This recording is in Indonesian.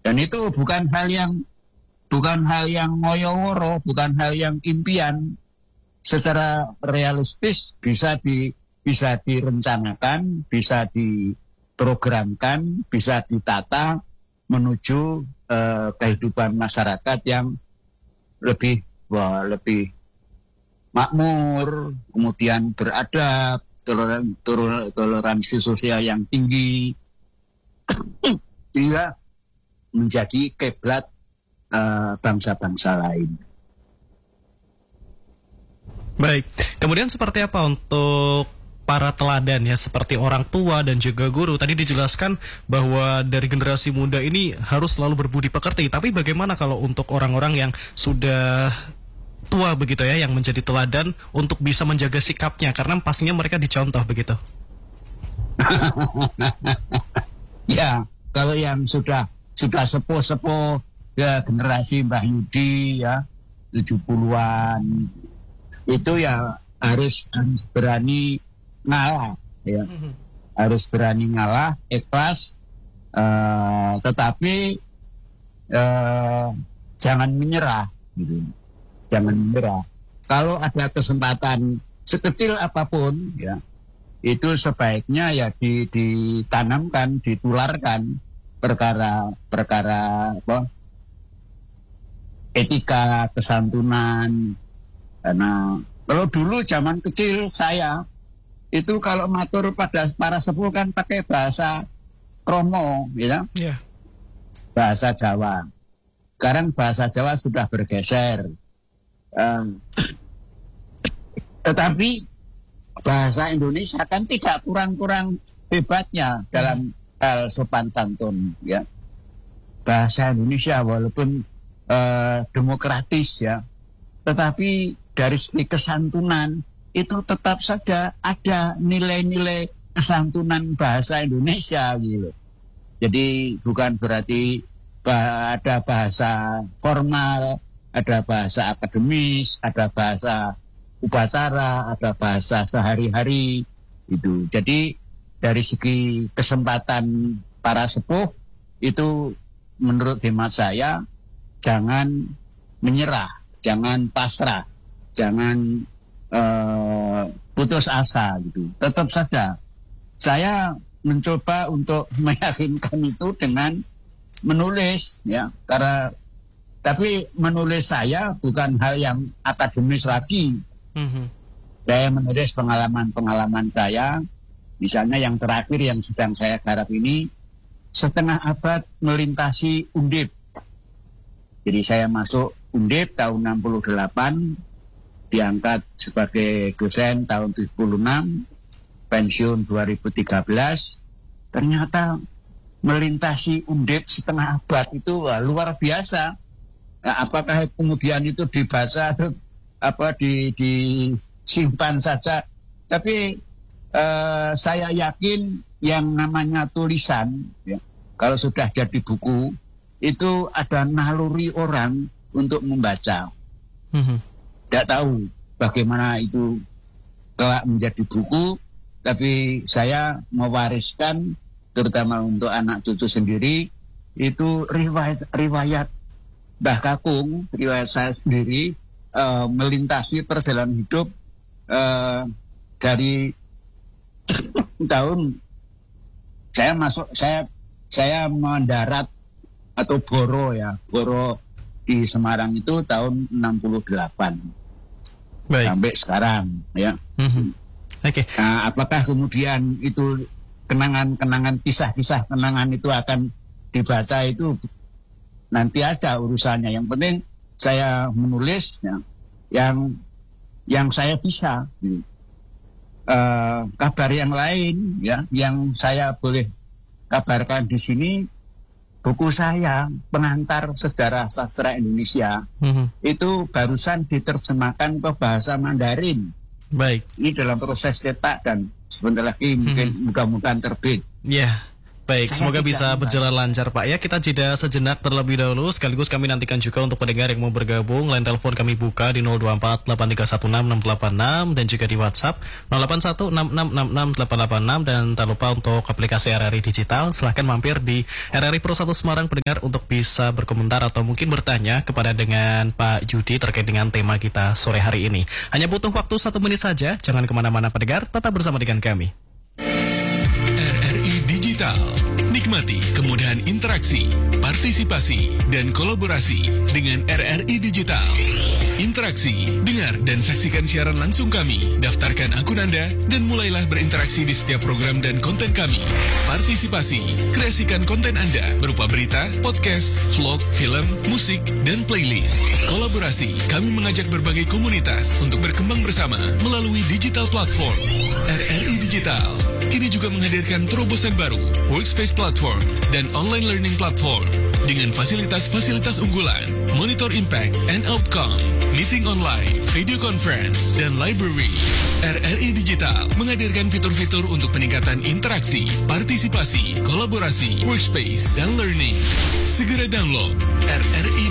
Dan itu bukan hal yang ngoyo-woro, bukan hal yang impian. Secara realistis bisa direncanakan, bisa diprogramkan, bisa ditata menuju kehidupan masyarakat yang lebih makmur, kemudian beradab, toleransi sosial yang tinggi, sehingga menjadi kiblat bangsa-bangsa lain. Baik, kemudian seperti apa untuk para teladan ya, seperti orang tua dan juga guru? Tadi dijelaskan bahwa dari generasi muda ini harus selalu berbudi pekerti, tapi bagaimana kalau untuk orang-orang yang sudah tua begitu ya, yang menjadi teladan untuk bisa menjaga sikapnya, karena pastinya mereka dicontoh begitu. Ya, kalau yang sudah sepuh-sepuh ya, generasi Mbah Yudi ya 70-an itu ya harus berani ngalah ya. Harus berani ngalah, ikhlas, tetapi jangan menyerah gitu. Jangan menyerah. Kalau ada kesempatan sekecil apapun ya, itu sebaiknya ya ditanamkan, ditularkan perkara apa, etika, kesantunan. Karena kalau dulu zaman kecil saya itu kalau matur pada para sepuh kan pakai bahasa kromo, ya, bahasa Jawa. Sekarang bahasa Jawa sudah bergeser, tetapi bahasa Indonesia kan tidak kurang-kurang hebatnya dalam hal sopan santun, ya. Bahasa Indonesia walaupun demokratis ya, tetapi dari segi kesantunan itu tetap saja ada nilai-nilai kesantunan bahasa Indonesia gitu. Jadi bukan berarti ada bahasa formal, ada bahasa akademis, ada bahasa upacara, ada bahasa sehari-hari itu. Jadi dari segi kesempatan para sepuh itu menurut hemat saya jangan menyerah, jangan pasrah, jangan putus asa gitu. Tetap saja saya mencoba untuk meyakinkan itu dengan menulis ya, karena tapi menulis saya bukan hal yang akademis lagi. Saya menulis pengalaman saya, misalnya yang terakhir yang sedang saya garap ini, setengah abad melintasi Undip. Jadi saya masuk Undip tahun 68, diangkat sebagai dosen tahun 76, pensiun 2013. Ternyata melintasi Undip setengah abad itu luar biasa. Nah, apakah kemudian itu dibaca atau apa disimpan saja? Tapi saya yakin yang namanya tulisan, ya, kalau sudah jadi buku itu ada naluri orang untuk membaca. Tidak tahu bagaimana itu kelak menjadi buku, tapi saya mewariskan terutama untuk anak cucu sendiri itu riwayat Mbah Kakung, riwayat saya sendiri melintasi perjalanan hidup dari tahun saya mendarat atau boro di Semarang itu tahun 68. Baik. Sampai sekarang ya. Okay. Nah, apakah kemudian itu kenangan-kenangan, kisah-kisah kenangan itu akan dibaca, itu nanti aja urusannya. Yang penting saya menulis ya, yang saya bisa. Kabar yang lain ya, yang saya boleh kabarkan di sini, buku saya Pengantar Sejarah Sastra Indonesia itu barusan diterjemahkan ke bahasa Mandarin. Baik. Ini dalam proses cetak dan sebentar lagi mungkin mudah-mudahan terbit. Ya, Baik, semoga bisa berjalan lancar Pak ya. Kita jeda sejenak terlebih dahulu. Sekaligus kami nantikan juga untuk pendengar yang mau bergabung. Line telepon kami buka di 024 8316 686 dan juga di WhatsApp 081 6666 dan tak lupa untuk aplikasi RRI Digital. Silahkan mampir di RRI Pro 1 Semarang pendengar untuk bisa berkomentar atau mungkin bertanya kepada dengan Pak Yudi terkait dengan tema kita sore hari ini. Hanya butuh waktu 1 menit saja. Jangan kemana-mana pendengar, tetap bersama dengan kami. RRI Digital. Nikmati kemudahan interaksi, partisipasi, dan kolaborasi dengan RRI Digital. Interaksi, dengar dan saksikan siaran langsung kami. Daftarkan akun Anda dan mulailah berinteraksi di setiap program dan konten kami. Partisipasi, kreasikan konten Anda berupa berita, podcast, vlog, film, musik, dan playlist. Kolaborasi, kami mengajak berbagai komunitas untuk berkembang bersama melalui digital platform. RRI Digital kini juga menghadirkan terobosan baru, workspace platform, dan online learning platform dengan fasilitas-fasilitas unggulan, monitor impact and outcome, meeting online, video conference, dan library. RRI Digital menghadirkan fitur-fitur untuk peningkatan interaksi, partisipasi, kolaborasi, workspace, dan learning. Segera download RRI